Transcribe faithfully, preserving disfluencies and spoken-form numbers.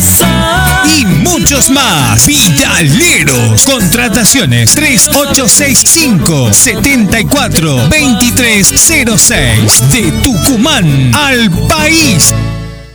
y muchos más. Vitaleros. Contrataciones tres ocho seis cinco, siete cuatro, dos tres cero seis. De Tucumán al país.